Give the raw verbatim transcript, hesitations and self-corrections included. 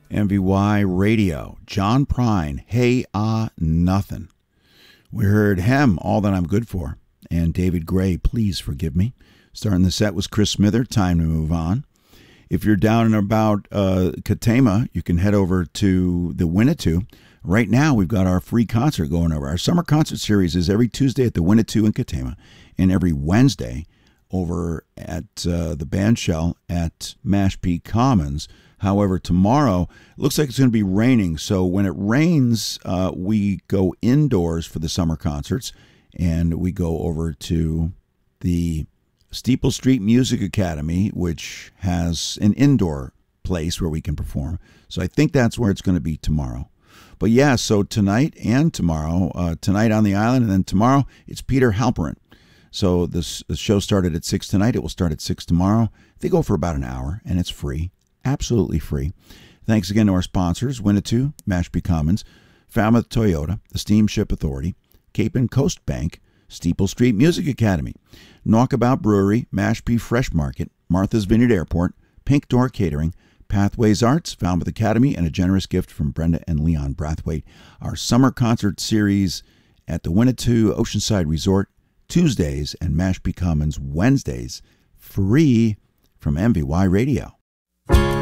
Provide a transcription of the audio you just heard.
M V Y Radio. John Prine, Hey Ah Nothing. We heard Hem, All That I'm Good For, and David Gray, Please Forgive Me. Starting the set was Chris Smither, Time to Move On. If you're down and about uh, Katama, you can head over to the Winnetou. Right now, we've got our free concert going over. Our summer concert series is every Tuesday at the Winnetou in Katama, and every Wednesday over at uh, the Bandshell at Mashpee Commons. However, tomorrow, it looks like it's going to be raining. So when it rains, uh, we go indoors for the summer concerts, and we go over to the Steeple Street Music Academy, which has an indoor place where we can perform. So I think that's where it's going to be tomorrow. But yeah, so tonight and tomorrow, uh, tonight on the island, and then tomorrow, it's Peter Halperin. So this, the show started at six tonight. It will start at six tomorrow. They go for about an hour, and it's free. Absolutely free. Thanks again to our sponsors, Winnetou, Mashpee Commons, Falmouth Toyota, the Steamship Authority, Cape and Coast Bank, Steeple Street Music Academy, Knockabout Brewery, Mashpee Fresh Market, Martha's Vineyard Airport, Pink Door Catering, Pathways Arts, Falmouth Academy, and a generous gift from Brenda and Leon Brathwaite. Our summer concert series at the Winnetou Oceanside Resort, Tuesdays, and Mashpee Commons Wednesdays, free from M V Y Radio.